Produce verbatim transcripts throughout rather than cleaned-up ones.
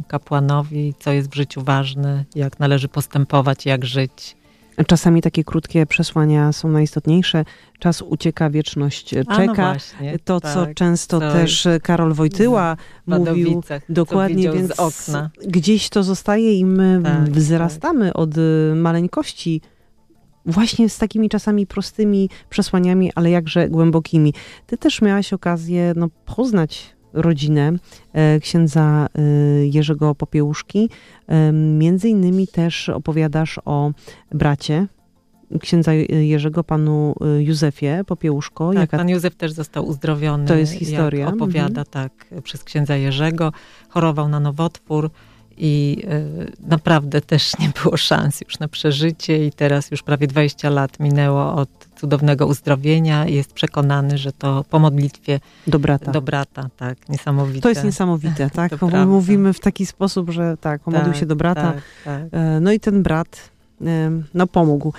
kapłanowi, co jest w życiu ważne, jak należy postępować, jak żyć. Czasami takie krótkie przesłania są najistotniejsze. Czas ucieka, wieczność czeka. No właśnie, to, tak, co często co też Karol Wojtyła mówił. Dokładnie, więc z okna. Gdzieś to zostaje i my tak, wzrastamy tak. od maleńkości właśnie z takimi czasami prostymi przesłaniami, ale jakże głębokimi. Ty też miałaś okazję no, poznać rodzinę e, księdza e, Jerzego Popiełuszki. E, między innymi też opowiadasz o bracie księdza Jerzego, panu Józefie Popiełuszko. Tak, Jaka... pan Józef też został uzdrowiony. To jest historia. Jak opowiada, mhm. tak, przez księdza Jerzego. Chorował na nowotwór i y, naprawdę też nie było szans już na przeżycie i teraz już prawie dwadzieścia lat minęło od cudownego uzdrowienia i jest przekonany, że to po modlitwie do brata. Do brata, tak, niesamowite. To jest niesamowite, tak? Mówimy w taki sposób, że tak, pomodlił tak, się do brata. Tak, tak. No i ten brat no pomógł.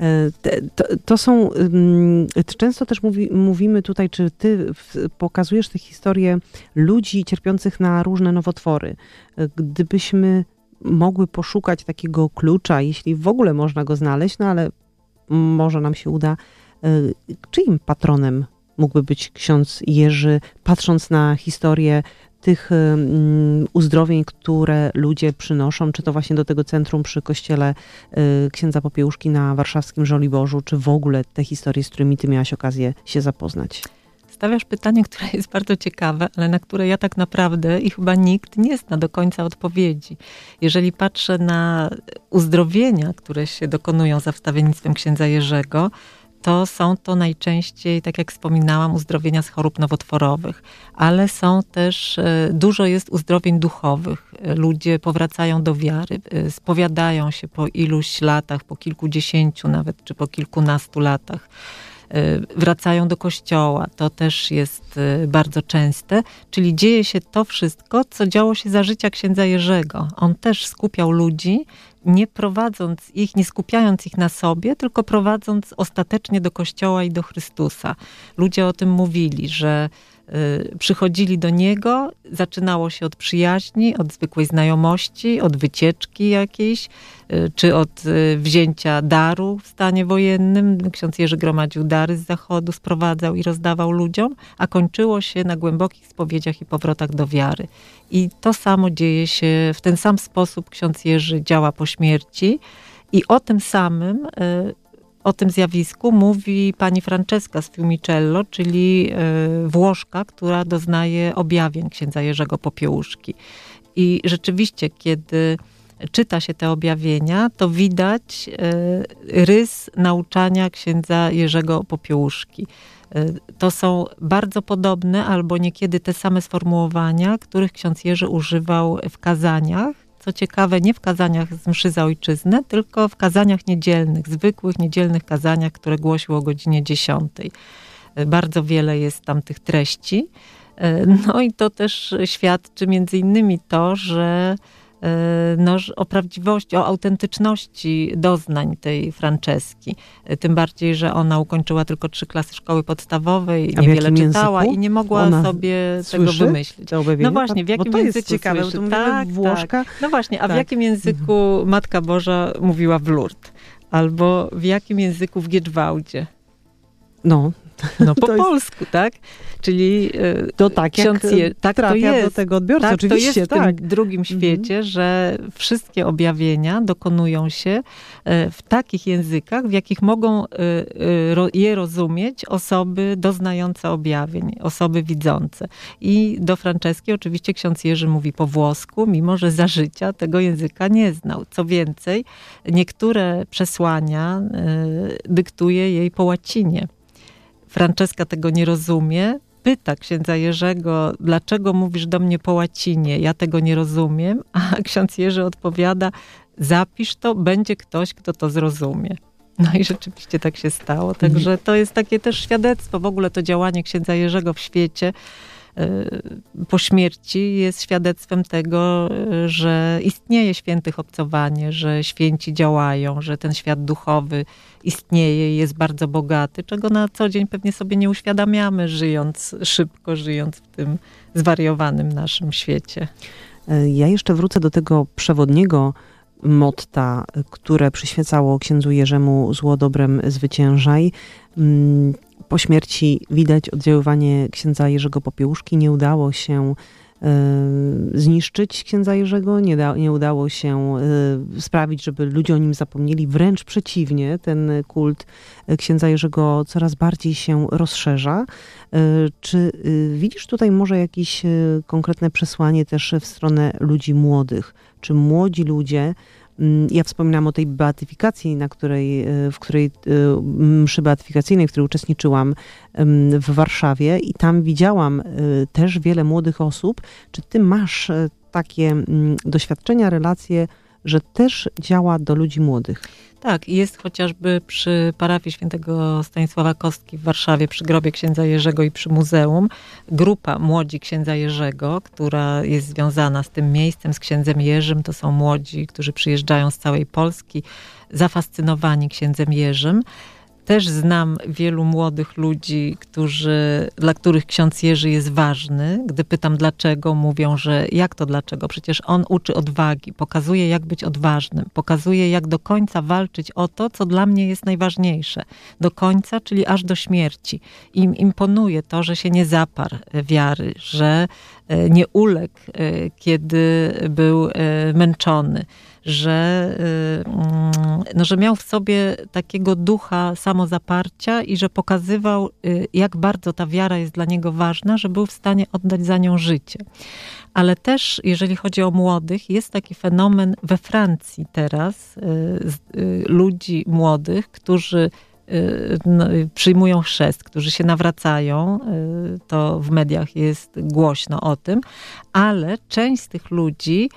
To, to są, często też mówi, mówimy tutaj, czy ty pokazujesz tę historię ludzi cierpiących na różne nowotwory. Gdybyśmy mogły poszukać takiego klucza, jeśli w ogóle można go znaleźć, no ale może nam się uda, czyim patronem mógłby być ksiądz Jerzy, patrząc na historię tych um, uzdrowień, które ludzie przynoszą, czy to właśnie do tego centrum przy kościele y, księdza Popiełuszki na warszawskim Żoliborzu, czy w ogóle te historie, z którymi ty miałaś okazję się zapoznać? Stawiasz pytanie, które jest bardzo ciekawe, ale na które ja tak naprawdę i chyba nikt nie zna do końca odpowiedzi. Jeżeli patrzę na uzdrowienia, które się dokonują za wstawiennictwem księdza Jerzego, to są to najczęściej, tak jak wspominałam, uzdrowienia z chorób nowotworowych, ale są też, dużo jest uzdrowień duchowych. Ludzie powracają do wiary, spowiadają się po iluś latach, po kilkudziesięciu nawet, czy po kilkunastu latach. Wracają do kościoła. To też jest bardzo częste. Czyli dzieje się to wszystko, co działo się za życia księdza Jerzego. On też skupiał ludzi, nie prowadząc ich, nie skupiając ich na sobie, tylko prowadząc ostatecznie do Kościoła i do Chrystusa. Ludzie o tym mówili, że y, przychodzili do Niego, zaczynało się od przyjaźni, od zwykłej znajomości, od wycieczki jakiejś, y, czy od y, wzięcia daru w stanie wojennym. Ksiądz Jerzy gromadził dary z zachodu, sprowadzał i rozdawał ludziom, a kończyło się na głębokich spowiedziach i powrotach do wiary. I to samo dzieje się, w ten sam sposób ksiądz Jerzy działa po śmierci i o tym samym, o tym zjawisku mówi pani Francesca z Fiumicello, czyli Włoszka, która doznaje objawień księdza Jerzego Popiełuszki. I rzeczywiście, kiedy czyta się te objawienia, to widać rys nauczania księdza Jerzego Popiełuszki. To są bardzo podobne albo niekiedy te same sformułowania, których ksiądz Jerzy używał w kazaniach. Co ciekawe, nie w kazaniach z mszy za ojczyznę, tylko w kazaniach niedzielnych, zwykłych niedzielnych kazaniach, które głosił o godzinie dziesiątej. Bardzo wiele jest tam tych treści. No i to też świadczy między innymi to, że no, o prawdziwości, o autentyczności doznań tej Franceski. Tym bardziej, że ona ukończyła tylko trzy klasy szkoły podstawowej, niewiele czytała i nie mogła ona sobie tego wymyślić. No właśnie, w jakim bo to języku jest ciekawe, słyszy? To tak, Włoszka. Tak. No właśnie, a tak. w jakim języku Matka Boża mówiła w Lourdes? Albo w jakim języku w Giedżwałdzie? No. No po to polsku, jest... tak? Czyli to tak ksiądz jak Je... tak trafia to jest. do tego odbiorcy, tak, oczywiście. To jest w tak. tym drugim świecie, mhm. że wszystkie objawienia dokonują się w takich językach, w jakich mogą je rozumieć osoby doznające objawień, osoby widzące. I do Franceski oczywiście ksiądz Jerzy mówi po włosku, mimo że za życia tego języka nie znał. Co więcej, niektóre przesłania dyktuje jej po łacinie. Franceska tego nie rozumie, pyta księdza Jerzego, dlaczego mówisz do mnie po łacinie, ja tego nie rozumiem, a ksiądz Jerzy odpowiada, zapisz to, będzie ktoś, kto to zrozumie. No i rzeczywiście tak się stało, także to jest takie też świadectwo, w ogóle to działanie księdza Jerzego w świecie po śmierci jest świadectwem tego, że istnieje świętych obcowanie, że święci działają, że ten świat duchowy istnieje i jest bardzo bogaty, czego na co dzień pewnie sobie nie uświadamiamy, żyjąc szybko, żyjąc w tym zwariowanym naszym świecie. Ja jeszcze wrócę do tego przewodniego motta, które przyświecało księdzu Jerzemu zło dobrem zwyciężaj. Po śmierci widać oddziaływanie księdza Jerzego Popiełuszki. Nie udało się zniszczyć księdza Jerzego, nie, da, nie udało się sprawić, żeby ludzie o nim zapomnieli. Wręcz przeciwnie, ten kult księdza Jerzego coraz bardziej się rozszerza. Czy widzisz tutaj może jakieś konkretne przesłanie też w stronę ludzi młodych? Czy młodzi ludzie, ja wspominam o tej beatyfikacji, na której, w której mszy beatyfikacyjnej, w której uczestniczyłam w Warszawie i tam widziałam też wiele młodych osób. Czy ty masz takie doświadczenia, relacje, że też działa do ludzi młodych? Tak, jest chociażby przy parafii świętego Stanisława Kostki w Warszawie, przy grobie księdza Jerzego i przy muzeum, grupa młodzi księdza Jerzego, która jest związana z tym miejscem, z księdzem Jerzym. To są młodzi, którzy przyjeżdżają z całej Polski, zafascynowani księdzem Jerzym. Też znam wielu młodych ludzi, którzy, dla których ksiądz Jerzy jest ważny. Gdy pytam dlaczego, mówią, że jak to dlaczego? Przecież on uczy odwagi, pokazuje jak być odważnym, pokazuje jak do końca walczyć o to, co dla mnie jest najważniejsze. Do końca, czyli aż do śmierci. Im imponuje to, że się nie zaparł wiary, że nie uległ, kiedy był męczony, że, no, że miał w sobie takiego ducha samozaparcia i że pokazywał, jak bardzo ta wiara jest dla niego ważna, że był w stanie oddać za nią życie. Ale też, jeżeli chodzi o młodych, jest taki fenomen we Francji teraz ludzi młodych, którzy no, przyjmują chrzest, którzy się nawracają, to w mediach jest głośno o tym, ale część z tych ludzi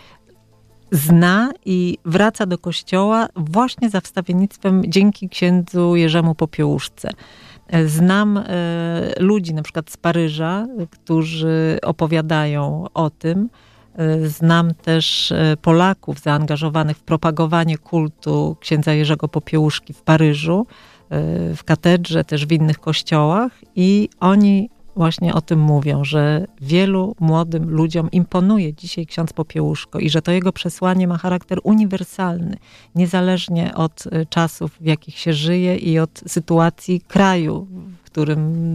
zna i wraca do kościoła właśnie za wstawiennictwem dzięki księdzu Jerzemu Popiełuszce. Znam e, ludzi na przykład z Paryża, którzy opowiadają o tym. E, znam też e, Polaków zaangażowanych w propagowanie kultu księdza Jerzego Popiełuszki w Paryżu, e, w katedrze, też w innych kościołach i oni właśnie o tym mówią, że wielu młodym ludziom imponuje dzisiaj ksiądz Popiełuszko i że to jego przesłanie ma charakter uniwersalny, niezależnie od czasów, w jakich się żyje i od sytuacji kraju, w którym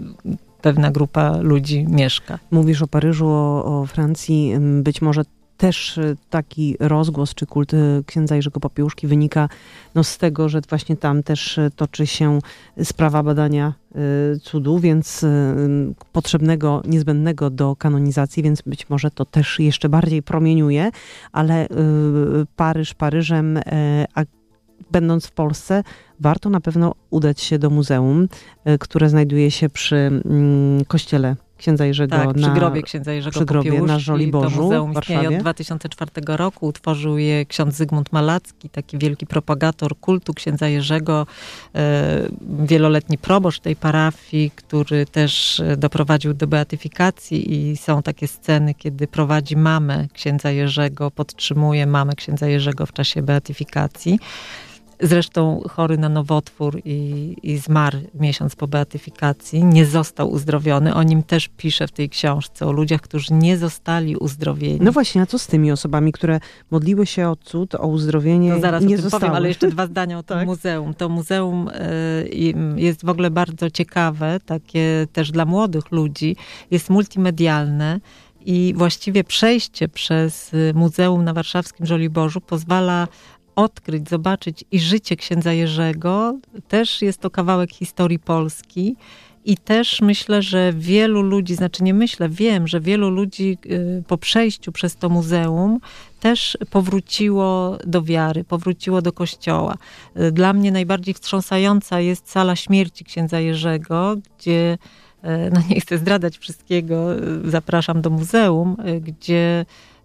pewna grupa ludzi mieszka. Mówisz o Paryżu, o, o Francji, być może też taki rozgłos czy kult księdza Jerzego Popiełuszki wynika no, z tego, że właśnie tam też toczy się sprawa badania y, cudu, więc y, potrzebnego, niezbędnego do kanonizacji, więc być może to też jeszcze bardziej promieniuje, ale y, Paryż Paryżem, y, a będąc w Polsce, warto na pewno udać się do muzeum, y, które znajduje się przy y, kościele księdza Jerzego tak, na, przy grobie księdza Jerzego przy grobie na Żoliborzu. To muzeum w Warszawie. istnieje od dwa tysiące czwartego roku. Utworzył je ksiądz Zygmunt Malacki, taki wielki propagator kultu księdza Jerzego, e, wieloletni proboszcz tej parafii, który też doprowadził do beatyfikacji i są takie sceny, kiedy prowadzi mamę księdza Jerzego, podtrzymuje mamę księdza Jerzego w czasie beatyfikacji. Zresztą chory na nowotwór i, i zmarł miesiąc po beatyfikacji, nie został uzdrowiony. O nim też pisze w tej książce, o ludziach, którzy nie zostali uzdrowieni. No właśnie, a co z tymi osobami, które modliły się o cud, o uzdrowienie, no zaraz nie o tym zostały? powiem, ale jeszcze dwa zdania o tym tak. muzeum. To muzeum y, jest w ogóle bardzo ciekawe, takie też dla młodych ludzi, jest multimedialne. I właściwie przejście przez muzeum na warszawskim Żoliborzu pozwala odkryć, zobaczyć i życie księdza Jerzego. Też jest to kawałek historii Polski i też myślę, że wielu ludzi, znaczy nie myślę, wiem, że wielu ludzi po przejściu przez to muzeum też powróciło do wiary, powróciło do kościoła. Dla mnie najbardziej wstrząsająca jest sala śmierci księdza Jerzego, gdzie, no nie chcę zdradzać wszystkiego, zapraszam do muzeum, gdzie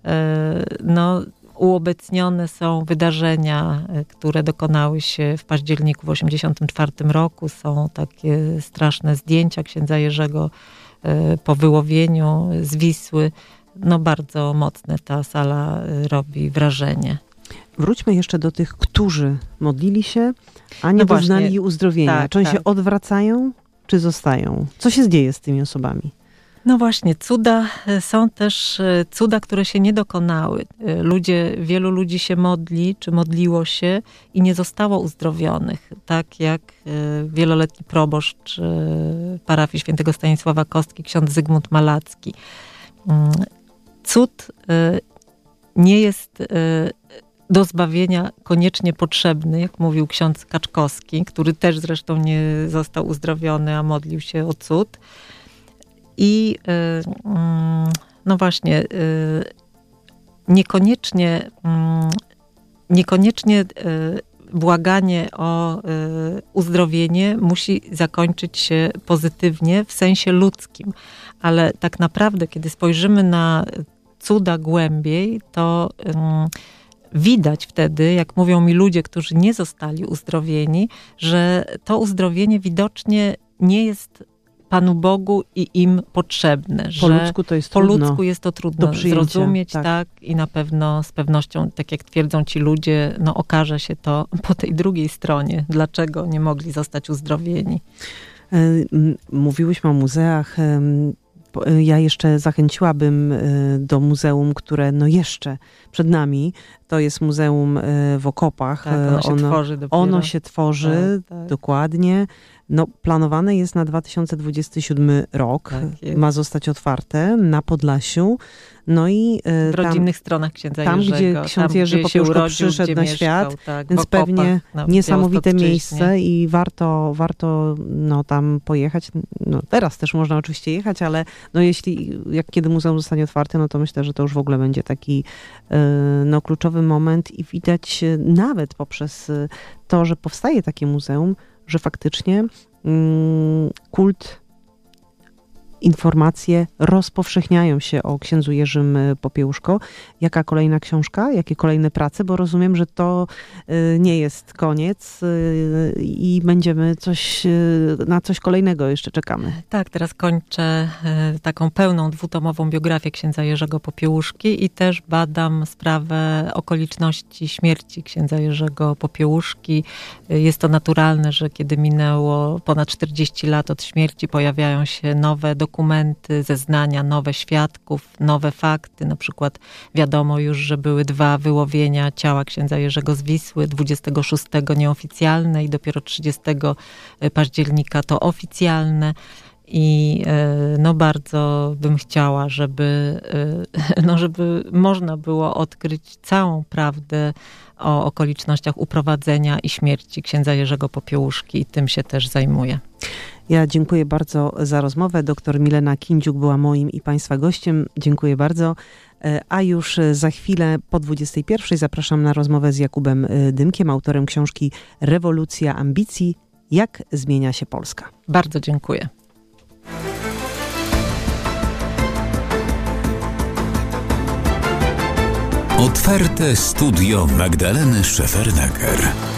no uobecnione są wydarzenia, które dokonały się w październiku w osiemdziesiątym czwartym roku. Są takie straszne zdjęcia księdza Jerzego po wyłowieniu z Wisły. No bardzo mocne ta sala robi wrażenie. Wróćmy jeszcze do tych, którzy modlili się, a nie no doznali właśnie uzdrowienia. Tak, czy oni tak. się odwracają, czy zostają? Co się dzieje z tymi osobami? No właśnie, cuda są też cuda, które się nie dokonały. Ludzie, wielu ludzi się modli, czy modliło się i nie zostało uzdrowionych. Tak jak wieloletni proboszcz parafii świętego Stanisława Kostki, ksiądz Zygmunt Malacki. Cud nie jest do zbawienia koniecznie potrzebny, jak mówił ksiądz Kaczkowski, który też zresztą nie został uzdrowiony, a modlił się o cud. I no właśnie, niekoniecznie, niekoniecznie błaganie o uzdrowienie musi zakończyć się pozytywnie w sensie ludzkim, ale tak naprawdę, kiedy spojrzymy na cuda głębiej, to widać wtedy, jak mówią mi ludzie, którzy nie zostali uzdrowieni, że to uzdrowienie widocznie nie jest Panu Bogu i im potrzebne. Po ludzku to jest po trudno. ludzku jest to trudno zrozumieć, tak. tak, i na pewno z pewnością, tak jak twierdzą ci ludzie, no okaże się to po tej drugiej stronie, dlaczego nie mogli zostać uzdrowieni. Mówiłyśmy o muzeach. Ja jeszcze zachęciłabym do muzeum, które no jeszcze przed nami. To jest muzeum w Okopach. Tak, ono się ono, tworzy dopiero. Ono się tworzy, tak, tak. dokładnie. No, planowane jest na dwa tysiące dwudziesty siódmy rok. Tak, ma zostać otwarte na Podlasiu. No i w tam, rodzinnych stronach księdza tam, Jerzego. Gdzie ksiądz tam, Jerzy Popiełuszko przyszedł na mieszkał, świat. Tak, więc Okopach, pewnie niesamowite miejsce i warto, warto no, tam pojechać. No, teraz też można oczywiście jechać, ale no, jeśli, jak kiedy muzeum zostanie otwarte, no to myślę, że to już w ogóle będzie taki no, kluczowy moment i widać nawet poprzez to, że powstaje takie muzeum, że faktycznie mm, kult, informacje rozpowszechniają się o księdzu Jerzym Popiełuszko. Jaka kolejna książka? Jakie kolejne prace? Bo rozumiem, że to y, nie jest koniec y, i będziemy coś, y, na coś kolejnego jeszcze czekamy. Tak, teraz kończę y, taką pełną dwutomową biografię księdza Jerzego Popiełuszki i też badam sprawę okoliczności śmierci księdza Jerzego Popiełuszki. Y, jest to naturalne, że kiedy minęło ponad czterdzieści lat od śmierci, pojawiają się nowe dokumenty, dokumenty, zeznania, nowe świadków, nowe fakty. Na przykład wiadomo już, że były dwa wyłowienia ciała księdza Jerzego z Wisły, dwudziestego szóstego nieoficjalne i dopiero trzydziestego października to oficjalne. I no bardzo bym chciała, żeby, no żeby można było odkryć całą prawdę o okolicznościach uprowadzenia i śmierci księdza Jerzego Popiełuszki i tym się też zajmuję. Ja dziękuję bardzo za rozmowę. Doktor Milena Kindziuk była moim i Państwa gościem. Dziękuję bardzo. A już za chwilę po dwudziestej pierwszej zapraszam na rozmowę z Jakubem Dymkiem, autorem książki Rewolucja ambicji. Jak zmienia się Polska? Bardzo dziękuję. Otwarte studio Magdaleny Szefernaker.